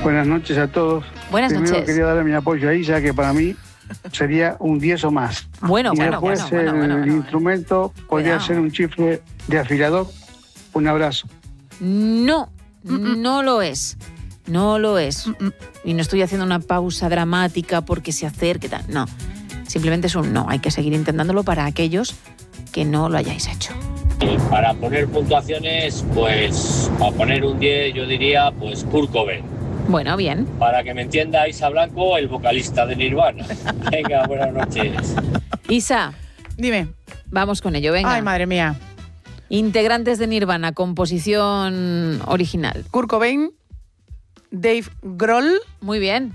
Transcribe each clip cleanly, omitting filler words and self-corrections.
Buenas noches a todos. Buenas Primero noches. quería darle mi apoyo a Isa, que para mí sería un 10 o más. Bueno, y bueno, después el instrumento podría Cuidado. ser un chifle de afilador. Un abrazo. No, no lo es. No lo es. Y no estoy haciendo una pausa dramática porque se acerque, tal. No. Simplemente es un no. Hay que seguir intentándolo para aquellos que no lo hayáis hecho. Para poner puntuaciones, pues para poner un 10 yo diría pues Kurt Cobain. Bueno, bien. Para que me entienda Isa Blanco, el vocalista de Nirvana. Venga, buenas noches. Isa, Dime. vamos con ello, venga. Ay, madre mía. Integrantes de Nirvana, composición original. Kurt Cobain, Dave Grohl Muy bien.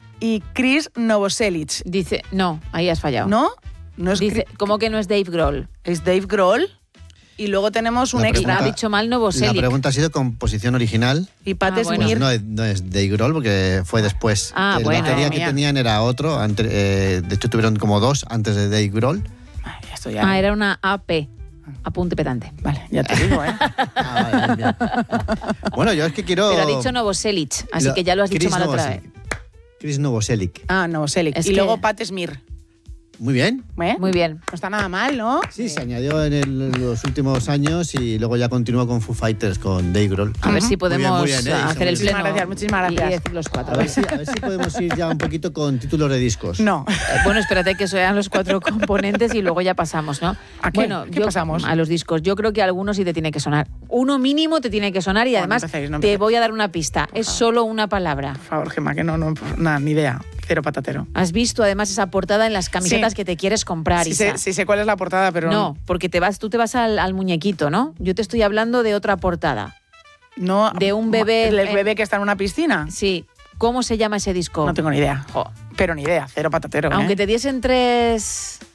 y Chris Novoselic. Dice, no, ahí has fallado. ¿No? No es, Dice, ¿cómo que no es Dave Grohl? es Dave Grohl. Y luego tenemos un La extra. Ha dicho mal La Novoselic. pregunta ha sido composición original. Y Pat Ah, bueno. Smear. No es Dave Grohl porque fue después. Ah, el bueno. batería Madre que mía. tenían era otro. De hecho, tuvieron como dos antes de Dave Grohl. Ay, esto ya. Ah, era una AP. Apunte pedante. Vale, ya te digo, ¿eh? Vale, bien. Bueno, yo es que quiero... Pero ha dicho Novoselic, así que ya lo has dicho Chris mal otra vez. Chris Novoselic. Ah, Novoselic. Es y que- luego Pat Smear. Muy bien. ¿Eh? Muy bien. No está nada mal, ¿no? Sí, se añadió en los últimos años y luego ya continuó con Foo Fighters, con Dave Grohl. A ver si podemos Muy bien, hacer el Muchísimas pleno. muchísimas gracias. Y decir los cuatro. A ver si podemos ir ya un poquito con títulos de discos. No. Bueno, espérate que sean los cuatro componentes y luego ya pasamos, ¿no? ¿A qué? Bueno, ¿Qué pasamos? A los discos. Yo creo que a algunos sí te tiene que sonar. Uno mínimo te tiene que sonar y No, además no empecéis, no te empecéis. voy a dar una pista. Es solo una palabra. Por favor, Gemma, que no, nada, ni idea. Cero patatero. Has visto además esa portada en las camisetas Sí. que te quieres comprar, Sí Isa. sé cuál es la portada, pero No, porque tú te vas al muñequito, ¿no? Yo te estoy hablando de otra portada. no de un bebé El en- bebé que está en una piscina. Sí. ¿Cómo se llama ese disco? No tengo ni idea. Pero ni idea, cero patatero. Aunque ¿eh? te diesen tres